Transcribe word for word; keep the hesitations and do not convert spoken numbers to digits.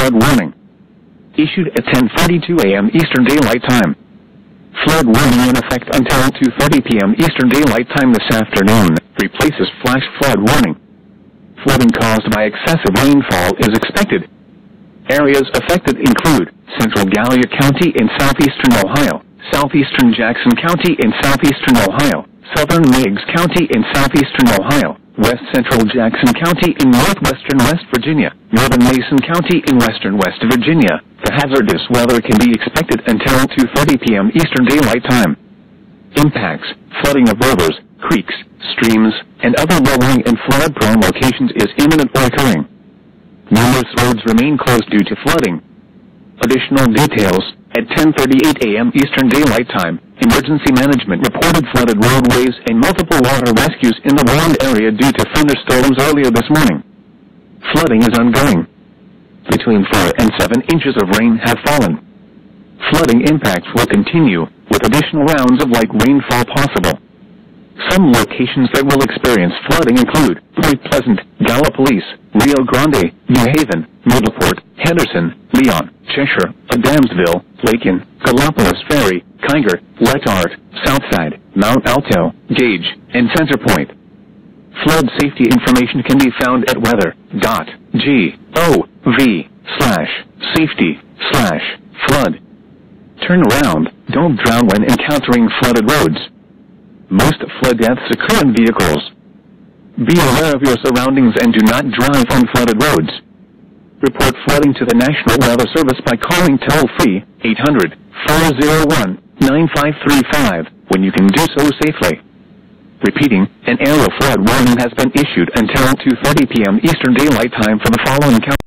flood warning. Issued at ten thirty-two a m Eastern Daylight Time. Flood warning in effect until two thirty p m Eastern Daylight Time this afternoon. Replaces flash flood warning. Flooding caused by excessive rainfall is expected. Areas affected include Central Gallia County in southeastern Ohio, southeastern Jackson County in southeastern Ohio, southern Meigs County in southeastern Ohio, west central Jackson County in northwestern West Virginia, northern Mason County in western West Virginia. The hazardous weather can be expected until two thirty p m Eastern Daylight Time. Impacts: flooding of rivers, creeks, streams, and other low-lying and flood-prone locations is imminent or occurring. Numerous roads remain closed due to flooding. Additional details: at ten thirty-eight a m Eastern Daylight Time, Emergency Management reported flooded roadways and multiple water rescues in the warned area due to thunderstorms earlier this morning. Flooding is ongoing. Between four and seven inches of rain have fallen. Flooding impacts will continue, with additional rounds of light rainfall possible. Some locations that will experience flooding include Point Pleasant, Gallipolis, Rio Grande, New Haven, Middleport, Henderson, Leon, Cheshire, Adamsville, Lakin, Gallipolis Ferry, Kinger, Letart, Southside, Mount Alto, Gage, and Centerpoint. Flood safety information can be found at weather.gov slash safety slash flood. Turn around, don't drown when encountering flooded roads. Most flood deaths occur in vehicles. Be aware of your surroundings and do not drive on flooded roads. Report flooding to the National Weather Service by calling toll-free eight hundred, four oh one, nine five three five when you can do so safely. Repeating, an area flood warning has been issued until two thirty p m Eastern Daylight Time for the following counties.